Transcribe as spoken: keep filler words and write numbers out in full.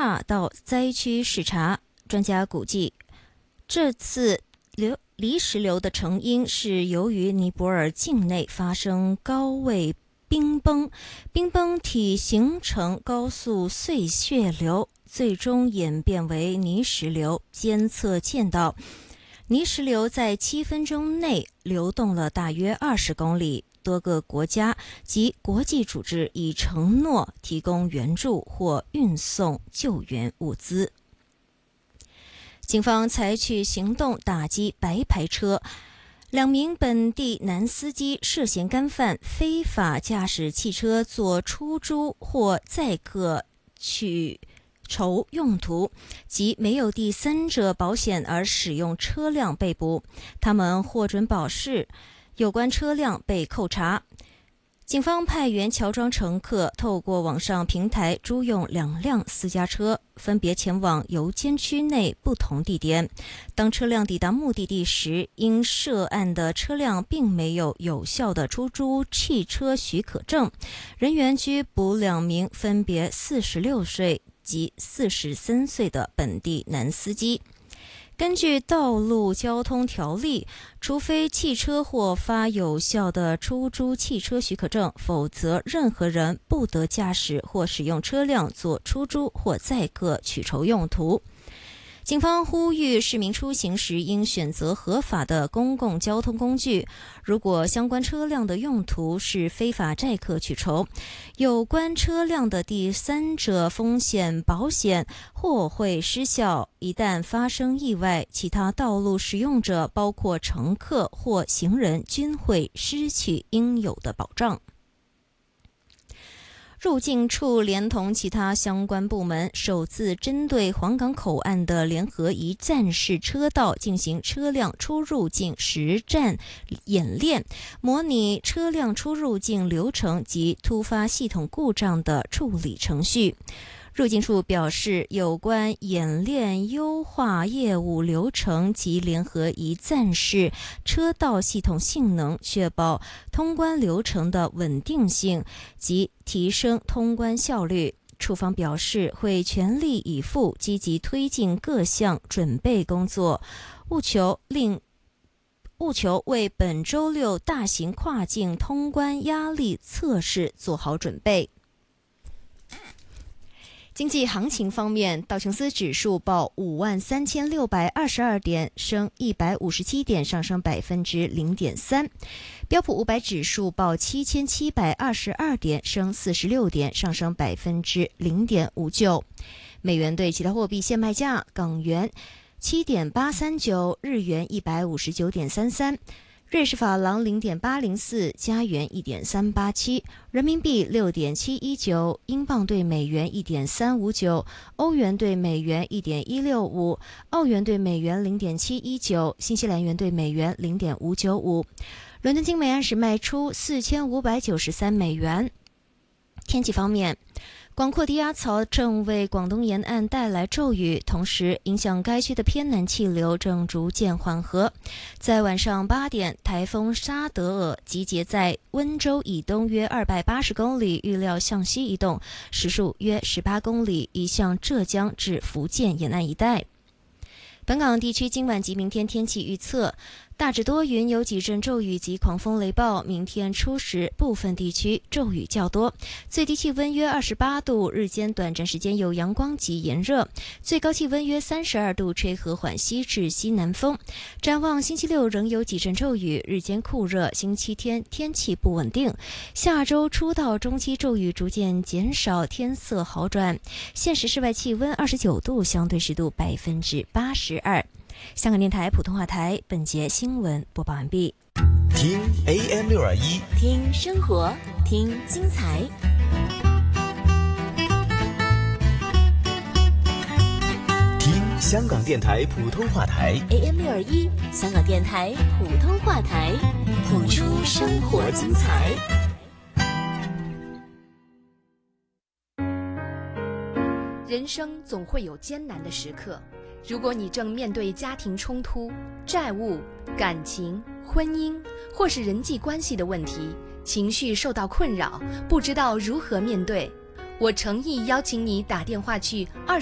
踏到灾区视察。专家估计，这次流泥石流的成因是由于尼泊尔境内发生高位冰崩，冰崩体形成高速碎屑流，最终演变为泥石流。监测见到，泥石流在七分钟内流动了大约二十公里。多个国家及国际组织已承诺提供援助或运送救援物资。警方采取行动打击白牌车，两名本地男司机涉嫌干犯非法驾驶汽车做出租或载客取酬用途及没有第三者保险而使用车辆被捕，他们获准保释，有关车辆被扣查。警方派员乔装乘客，透过网上平台租用两辆私家车，分别前往油尖区内不同地点。当车辆抵达目的地时，因涉案的车辆并没有有效的出租汽车许可证，人员拘捕两名分别四十六岁及四十三岁的本地男司机。根据道路交通条例，除非汽车或发有效的出租汽车许可证，否则任何人不得驾驶或使用车辆做出租或载客取酬用途。警方呼吁市民出行时应选择合法的公共交通工具，如果相关车辆的用途是非法载客取酬，有关车辆的第三者风险保险或会失效。一旦发生意外，其他道路使用者，包括乘客或行人，均会失去应有的保障。入境处连同其他相关部门首次针对黄港口岸的联合一站式车道进行车辆出入境实战演练，模拟车辆出入境流程及突发系统故障的处理程序。入境处表示，有关演练优化业务流程及联合一站式车道系统性能，确保通关流程的稳定性及提升通关效率。处方表示，会全力以赴积极推进各项准备工作，务求令务求为本周六大型跨境通关压力测试做好准备。经济行情方面，道琼斯指数报五万三千六百二十二点，升一百五十七点，上升百分之零点三。标普五百指数报七千七百二十二点，升四十六点，上升百分之零点五九。美元对其他货币现卖价：港元七点八三九，日元一百五十九点三三。瑞士法郎 零点八零四， 加元 一点三八七， 人民币 六点七一九， 英镑对美元 一点三五九， 欧元对美元 一点一六五， 澳元对美元 零点七一九， 新西兰元对美元 零点五九五。 伦敦金每安士卖出四千五百九十三美元。天气方面，广阔低压槽正为广东沿岸带来骤雨，同时影响该区的偏南气流正逐渐缓和。在晚上八点，台风沙德尔集结在温州以东约二百八十公里，预料向西移动，时速约十八公里，移向浙江至福建沿岸一带。本港地区今晚及明天天气预测：大致多云，有几阵骤雨及狂风雷暴。明天初时部分地区骤雨较多，最低气温约二十八度，日间短暂时间有阳光及炎热，最高气温约三十二度，吹和缓西至西南风。展望星期六仍有几阵骤雨，日间酷热，星期天天气不稳定。下周初到中期骤雨逐渐减少，天色好转。现时室外气温二十九度，相对湿度百分之八十二。香港电台普通话台，本节新闻播报完毕。 听 A M 六二一， 听生活，听精彩。 听香港电台普通话台 A M 六二一，香港电台普通话台，谱出生活精彩。 人生总会有艰难的时刻，如果你正面对家庭冲突、债务、感情、婚姻或是人际关系的问题，情绪受到困扰，不知道如何面对，我诚意邀请你打电话去二